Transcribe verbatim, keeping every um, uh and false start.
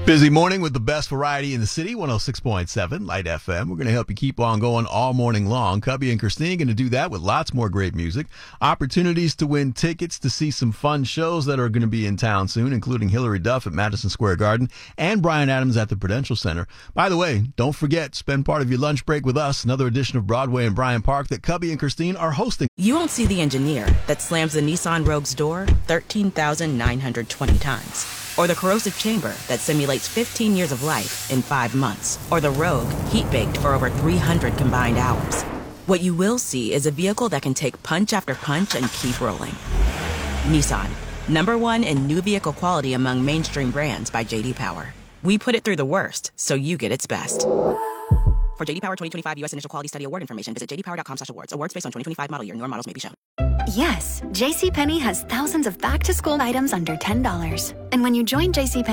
Busy morning with the best variety in the city, one oh six point seven Light F M. We're going to help you keep on going all morning long. Cubby and Christine going to do that with lots more great music. Opportunities to win tickets to see some fun shows that are going to be in town soon, including Hillary Duff at Madison Square Garden and Bryan Adams at the Prudential Center. By the way, don't forget, spend part of your lunch break with us, another edition of Broadway and Bryant Park that Cubby and Christine are hosting. You won't see the engineer that slams the Nissan Rogue's door thirteen thousand nine hundred twenty times. Or the corrosive chamber that simulates fifteen years of life in five months. Or the Rogue heat-baked for over three hundred combined hours. What you will see is a vehicle that can take punch after punch and keep rolling. Nissan, number one in new vehicle quality among mainstream brands by J D Power. We put it through the worst, so you get its best. For J D Power twenty twenty-five U S Initial Quality Study Award information, visit j d power dot com slash awards. Awards based on twenty twenty-five model year. Newer models may be shown. Yes, JCPenney has thousands of back-to-school items under ten dollars. And when you join JCPenney,